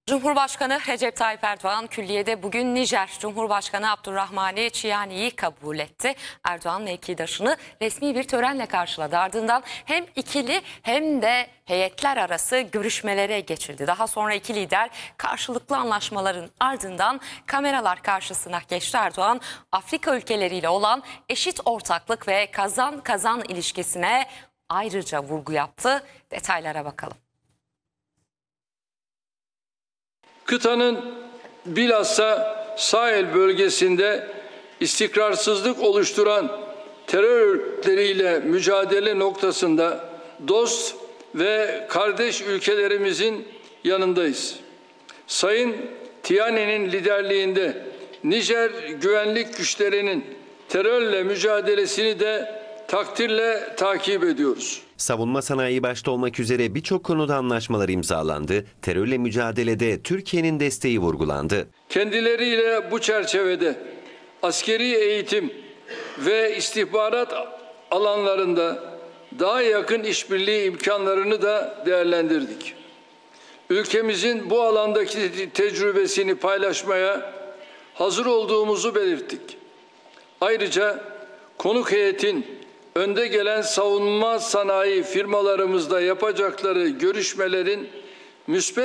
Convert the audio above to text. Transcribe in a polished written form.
Cumhurbaşkanı Recep Tayyip Erdoğan külliyede bugün Nijer Cumhurbaşkanı Abdurrahmani Çiyani'yi kabul etti. Erdoğan mevkidaşını resmi bir törenle karşıladı. Ardından hem ikili hem de heyetler arası görüşmelere geçildi. Daha sonra iki lider karşılıklı anlaşmaların ardından kameralar karşısına geçti. Erdoğan Afrika ülkeleriyle olan eşit ortaklık ve kazan kazan ilişkisine ayrıca vurgu yaptı. Detaylara bakalım. Kıtanın bilhassa Sahel bölgesinde istikrarsızlık oluşturan terör örgütleriyle mücadele noktasında dost ve kardeş ülkelerimizin yanındayız. Sayın Tiani'nin liderliğinde Nijer güvenlik güçlerinin terörle mücadelesini de takdirle takip ediyoruz. Savunma sanayi başta olmak üzere birçok konuda anlaşmalar imzalandı. Terörle mücadelede Türkiye'nin desteği vurgulandı. Kendileriyle bu çerçevede askeri eğitim ve istihbarat alanlarında daha yakın işbirliği imkanlarını da değerlendirdik. Ülkemizin bu alandaki tecrübesini paylaşmaya hazır olduğumuzu belirttik. Ayrıca konuk heyetin önde gelen savunma sanayi firmalarımızla yapacakları görüşmelerin müspet